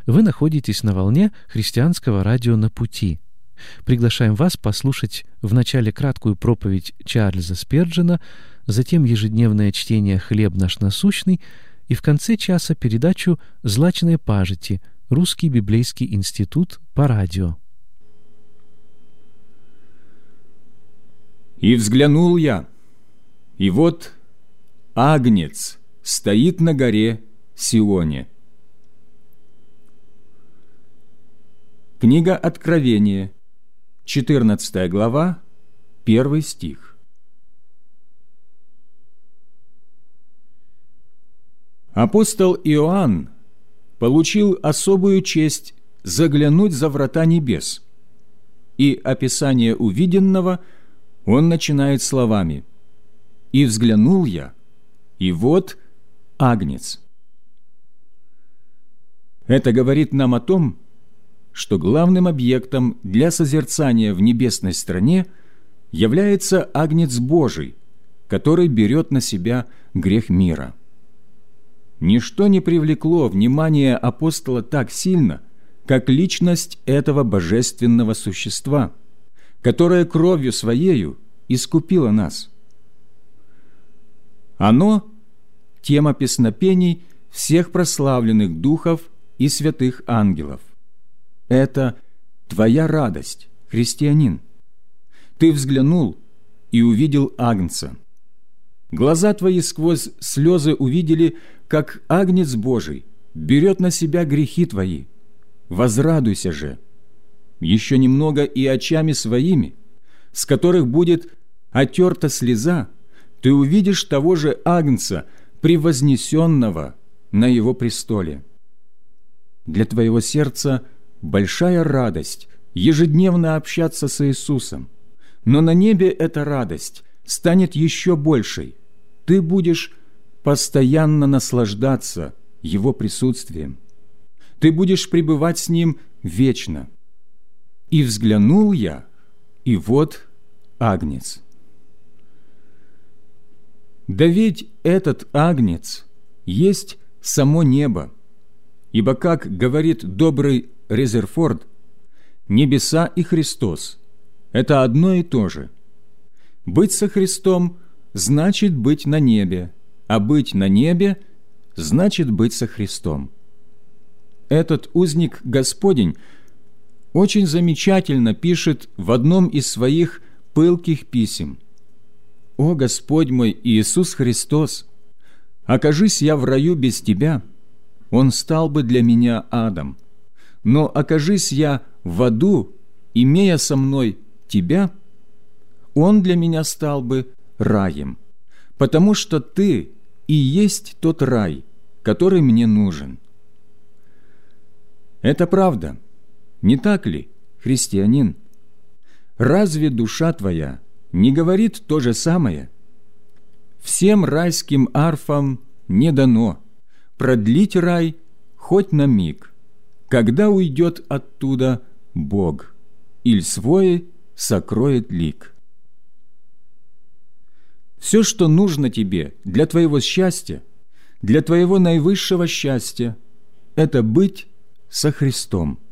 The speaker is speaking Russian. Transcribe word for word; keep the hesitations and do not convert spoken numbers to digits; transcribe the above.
Вы находитесь на волне христианского радио «На пути». Приглашаем вас послушать вначале краткую проповедь Чарльза Спирджена, затем ежедневное чтение «Хлеб наш насущный» и в конце часа передачу «Злачные пажити. Русский библейский институт» по радио. «И взглянул я, и вот Агнец стоит на горе Сионе». Книга Откровения, четырнадцатая глава, первый стих. Апостол Иоанн получил особую честь заглянуть за врата небес, и описание увиденного он начинает словами: «И взглянул я, и вот Агнец». Это говорит нам о том, что главным объектом для созерцания в небесной стране является Агнец Божий, который берет на себя грех мира. Ничто не привлекло внимание апостола так сильно, как личность этого божественного существа, которое кровью Своею искупило нас. Оно – тема песнопений всех прославленных духов и святых ангелов. Это твоя радость, христианин. Ты взглянул и увидел Агнца. Глаза твои сквозь слезы увидели, как Агнец Божий берет на себя грехи твои. Возрадуйся же. Еще немного и очами своими, с которых будет отерта слеза, ты увидишь того же Агнца, превознесенного на его престоле. Для твоего сердца большая радость ежедневно общаться с Иисусом, но на небе эта радость станет еще большей. Ты будешь постоянно наслаждаться Его присутствием. Ты будешь пребывать с Ним вечно. «И взглянул я, и вот Агнец». Да ведь этот Агнец есть само небо, ибо, как говорит добрый Резерфорд, небеса и Христос – это одно и то же. Быть со Христом значит быть на небе, а быть на небе значит быть со Христом. Этот узник Господень очень замечательно пишет в одном из своих пылких писем: «О Господь мой Иисус Христос, окажись я в раю без Тебя, он стал бы для меня адом. Но окажись я в аду, имея со мной Тебя, он для меня стал бы раем, потому что Ты и есть тот рай, который мне нужен». Это правда, не так ли, христианин? Разве душа твоя не говорит то же самое? Всем райским арфам не дано продлить рай хоть на миг, когда уйдет оттуда Бог, иль свой сокроет лик. Все, что нужно тебе для твоего счастья, для твоего наивысшего счастья, это быть со Христом.